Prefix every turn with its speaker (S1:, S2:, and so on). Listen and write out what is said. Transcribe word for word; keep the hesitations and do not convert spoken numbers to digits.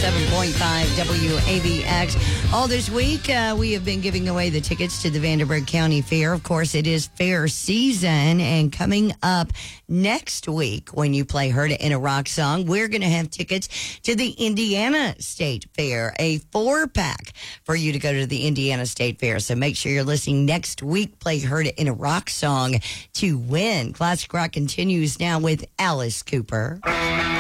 S1: seven point five W A B X. All this week, uh, we have been giving away the tickets to the Vanderburgh County Fair. Of course, it is fair season, and coming up next week, when you play Heard It in a Rock Song, we're going to have tickets to the Indiana State Fair, a four-pack for you to go to the Indiana State Fair. So make sure you're listening next week. Play Heard It in a Rock Song to win. Classic Rock continues now with Alice Cooper.